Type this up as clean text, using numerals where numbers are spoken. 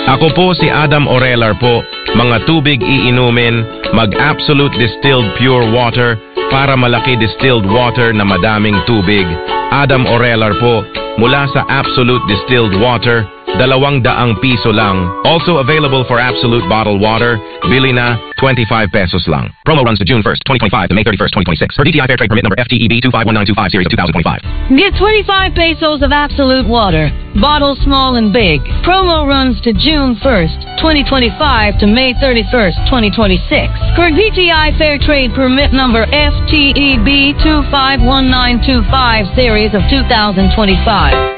Ako po si Adam Orelar po. Mga tubig iinumin, mag-absolute distilled pure water para malaki distilled water na madaming tubig. Adam Orelar po, mula sa Absolute Distilled Water, 200 piso lang. Also available for Absolute Bottled Water, bili na 25 pesos lang. Promo runs to June 1st, 2025 to May 31st, 2026. Per DTI Fair Trade Permit number FTEB 251925 series of 2025. Get 25 pesos of Absolute Water. Bottles small and big. Promo runs to June 1st, 2025 to May 31st, 2026. Per DTI Fair Trade Permit number FTEB 251925 series of 2025.